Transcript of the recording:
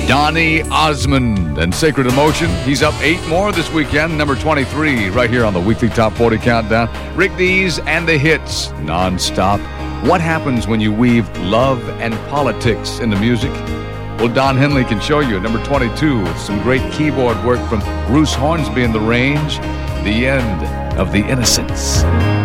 Donny Osmond and Sacred Emotion. He's up 8 more this weekend, number 23, right here on the weekly Top 40 Countdown. Rick Dees and the hits, non-stop. What happens when you weave love and politics into music? Well, Don Henley can show you at number 22 with some great keyboard work from Bruce Hornsby in The Range, The End of the Innocents.